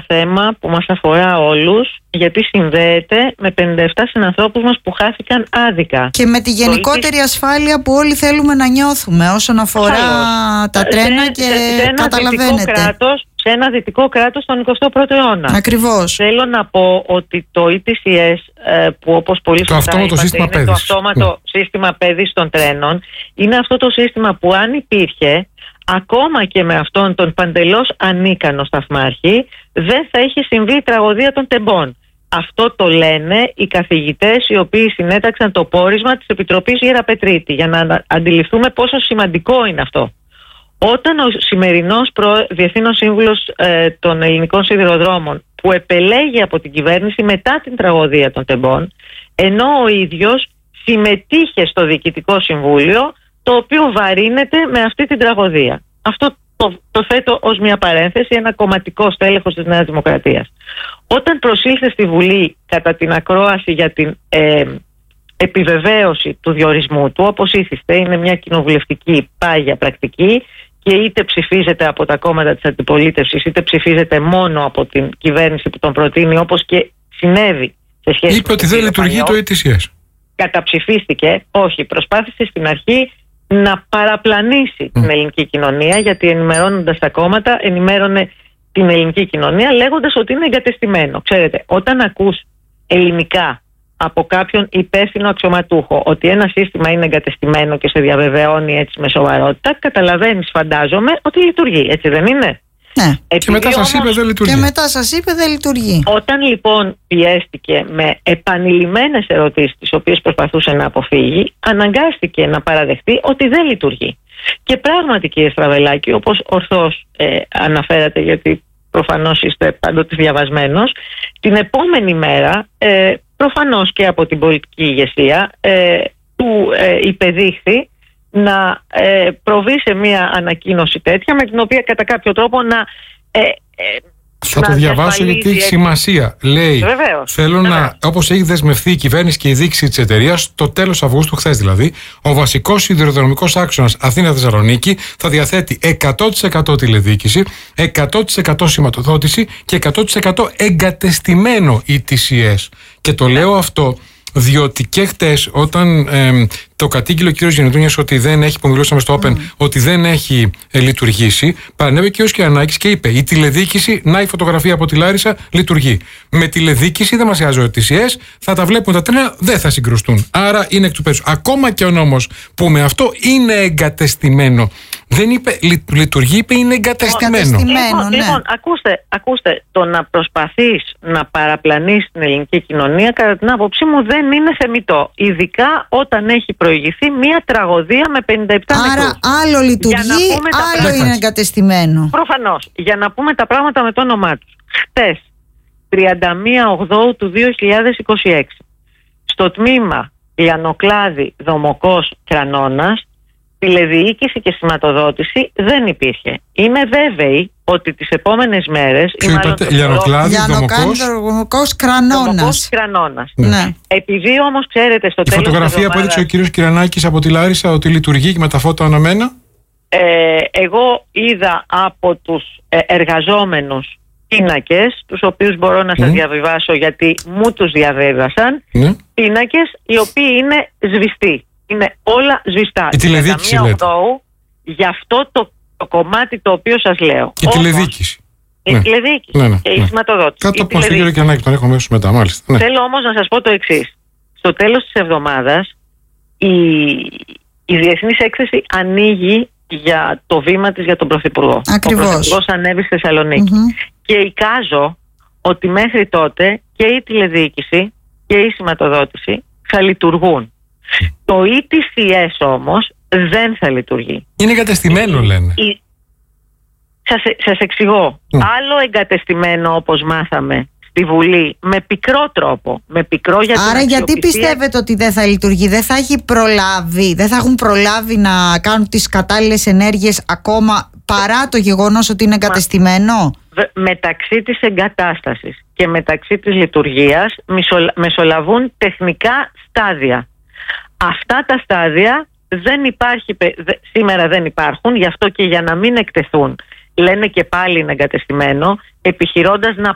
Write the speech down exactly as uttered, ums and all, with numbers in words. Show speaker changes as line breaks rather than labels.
θέμα που μας αφορά όλους, γιατί συνδέεται με πενήντα επτά συνανθρώπους μας που χάθηκαν άδικα.
Και με τη γενικότερη το... ασφάλεια που όλοι θέλουμε να νιώθουμε όσον αφορά Άλλος. τα τρένα σε, και σε, σε καταλαβαίνετε. Κράτος,
σε ένα δυτικό κράτος στον εικοστό πρώτο αιώνα.
Ακριβώς.
Θέλω να πω ότι το ι τι σι ες, που όπως πολύ σωστά είπατε,
σύστημα
είναι το αυτόματο mm. σύστημα πέδης των τρένων, είναι αυτό το σύστημα που αν υπήρχε, ακόμα και με αυτόν τον παντελώς ανίκανο σταθμάρχη, δεν θα είχε συμβεί η τραγωδία των τεμπών. Αυτό το λένε οι καθηγητές οι οποίοι συνέταξαν το πόρισμα της Επιτροπής Γεραπετρίτη, για να αντιληφθούμε πόσο σημαντικό είναι αυτό. Όταν ο σημερινός προ... Διευθύνων Σύμβουλος ε, των Ελληνικών Σιδηροδρόμων, που επελέγει από την κυβέρνηση μετά την τραγωδία των τεμπών, ενώ ο ίδιος συμμετείχε στο Διοικητικό Συμβούλιο, το οποίο βαρύνεται με αυτή την τραγωδία. Αυτό το, το θέτω ως μια παρένθεση, ένα κομματικό στέλεχος της Νέας Δημοκρατίας. Όταν προσήλθε στη Βουλή κατά την ακρόαση για την ε, επιβεβαίωση του διορισμού του, όπως ήθιστε, είναι μια κοινοβουλευτική πάγια πρακτική και είτε ψηφίζεται από τα κόμματα της αντιπολίτευσης, είτε ψηφίζεται μόνο από την κυβέρνηση που τον προτείνει, όπως και συνέβη σε σχέση
Είπε με ότι δεν λειτουργεί το ι τι σι ες.
Καταψηφίστηκε, όχι, προσπάθησε στην αρχή να παραπλανήσει mm. την ελληνική κοινωνία, γιατί ενημερώνοντας τα κόμματα ενημέρωνε την ελληνική κοινωνία λέγοντας ότι είναι εγκατεστημένο. Ξέρετε, όταν ακούς ελληνικά από κάποιον υπεύθυνο αξιωματούχο ότι ένα σύστημα είναι εγκατεστημένο και σε διαβεβαιώνει έτσι με σοβαρότητα, καταλαβαίνεις, φαντάζομαι, ότι λειτουργεί, έτσι δεν είναι?
Ναι.
Και μετά σας είπε δεν λειτουργεί.
Και μετά σας είπε δεν λειτουργεί.
Όταν λοιπόν πιέστηκε με επανειλημμένες ερωτήσεις, τις οποίες προσπαθούσε να αποφύγει, αναγκάστηκε να παραδεχτεί ότι δεν λειτουργεί. Και πράγματι, κύριε Στραβελάκη, όπως ορθώς ε, αναφέρατε, γιατί προφανώς είστε πάντοτε διαβασμένος, την επόμενη μέρα, ε, προφανώς και από την πολιτική ηγεσία, ε, του ε, υπεδείχθη να ε, προβεί σε μια ανακοίνωση τέτοια, με την οποία κατά κάποιο τρόπο να ε, ε,
θα το διαβάσω γιατί έχει σημασία. Λέει,
Βεβαίως.
θέλω
Βεβαίως.
να, όπως έχει δεσμευθεί η κυβέρνηση και η διοίκηση της εταιρείας, το τέλος Αυγούστου, χθες δηλαδή, ο βασικός σιδηροδρομικός άξονας Αθήνα-Θεσσαλονίκη θα διαθέτει εκατό τοις εκατό τηλεδιοίκηση, εκατό τοις εκατό σηματοδότηση και εκατό τοις εκατό εγκατεστημένο ι τι σι ες. Και το λέω αυτό διότι και χτες όταν ε, το κατήγγειλε ο κύριος Γενετούνιας ότι δεν έχει, που μιλούσαμε στο Open, mm. ότι δεν έχει ε, λειτουργήσει, παρανέβη και ο Σκιανάκης και είπε: η τηλεδιοίκηση, να η φωτογραφία από τη Λάρισα, λειτουργεί. Με τηλεδιοίκηση δεν μας χρειάζεται ο ι τι σι ες, θα τα βλέπουν τα τρένα, δεν θα συγκρουστούν. Άρα είναι εκ του πέσου. Ακόμα και ο νόμος που με αυτό είναι εγκατεστημένο. Δεν είπε λειτουργεί, είπε είναι εγκατεστημένο.
Λοιπόν, ναι. λοιπόν ακούστε, ακούστε, το να προσπαθείς να παραπλανείς την ελληνική κοινωνία, κατά την άποψή μου, δεν είναι θεμιτό. Ειδικά όταν έχει προηγηθεί μια τραγωδία με πενήντα επτά
Άρα,
νεκρούς.
Άρα άλλο λειτουργεί, άλλο
πράγματα...
είναι εγκατεστημένο.
Προφανώς. Για να πούμε τα πράγματα με το όνομά τους. Χτες, τριάντα μία Οκτωβρίου του δύο χιλιάδες είκοσι έξι, στο τμήμα Λιανοκλάδη Δομοκός Κρανώνας, τηλεδιοίκηση και σηματοδότηση δεν υπήρχε. Είμαι βέβαιη ότι τις επόμενες μέρες...
Ποιο είπατε, Λιανοκλάδη,
Δομοκός Κρανώνας.
Κρανώνας.
Ναι.
Επειδή όμως ξέρετε στο
η
τέλος...
Η φωτογραφία που έδειξε ο κύριος Κυρανάκης από τη Λάρισα ότι λειτουργεί και με τα φώτα αναμένα.
Ε, εγώ είδα από τους ε, εργαζόμενους πίνακες, τους οποίους μπορώ να σας mm. διαβιβάσω γιατί μου τους διαβίβασαν, mm. πίνακες οι οποίοι είναι σβηστοί. Είναι όλα σβηστά.
Η τηλεδιοίκηση λέτε.
Γι' αυτό το, το κομμάτι το οποίο σας λέω.
Η Όμως, τηλεδιοίκηση.
Η ναι. τηλεδιοίκηση ναι, ναι, και ναι. η σηματοδότηση.
Κάτω από τον κύριο Κυρανάκη, τον έχω αμέσως μετά, μάλιστα. Ναι.
Θέλω όμως να σας πω το εξής. Στο τέλος της εβδομάδας η, η Διεθνής Έκθεση ανοίγει για το βήμα της για τον Πρωθυπουργό.
Ακριβώς.
Ο Πρωθυπουργός ανέβει στη Θεσσαλονίκη. Mm-hmm. Και εικάζω ότι μέχρι τότε και η τηλεδιοίκηση και η σηματοδότηση θα λειτουργούν. Το ι τι σι ες όμως δεν θα λειτουργεί.
Είναι εγκατεστημένο, η, λένε. Η,
σας, σας εξηγώ. Mm. Άλλο εγκατεστημένο, όπως μάθαμε στη Βουλή, με πικρό τρόπο. Με πικρό για την
Άρα
αξιοπιστία.
Γιατί πιστεύετε ότι δεν θα λειτουργεί? Δεν θα έχει προλάβει, δεν θα έχουν προλάβει να κάνουν τις κατάλληλες ενέργειες ακόμα, παρά το γεγονός ότι είναι εγκατεστημένο?
Μεταξύ της εγκατάστασης και μεταξύ της λειτουργίας μεσολαβούν τεχνικά στάδια. Αυτά τα στάδια δεν υπάρχει, σήμερα δεν υπάρχουν, γι' αυτό και για να μην εκτεθούν, λένε και πάλι είναι εγκατεστημένο, επιχειρώντας να